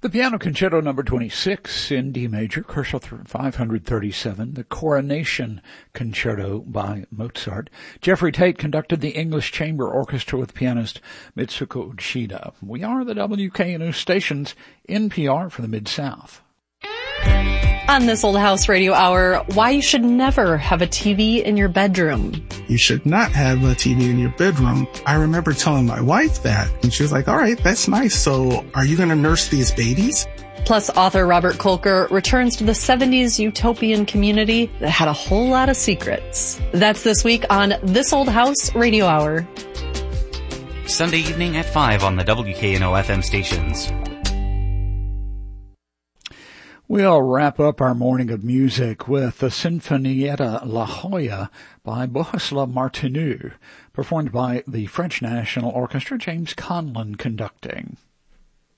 The Piano Concerto No. 26 in D major, Koszul 537, the Coronation Concerto by Mozart. Jeffrey Tate conducted the English Chamber Orchestra with pianist Mitsuko Uchida. We are the WKNO station's NPR for the Mid-South. On This Old House Radio Hour, why you should never have a TV in your bedroom. You should not have a TV in your bedroom. I remember telling my wife that, and she was like, all right, that's nice. So are you going to nurse these babies? Plus, author Robert Kolker returns to the 70s utopian community that had a whole lot of secrets. That's this week on This Old House Radio Hour. Sunday evening at 5 on the WKNO FM stations. We'll wrap up our morning of music with the Sinfonietta La Jolla by Bohuslav Martinu, performed by the French National Orchestra, James Conlon conducting.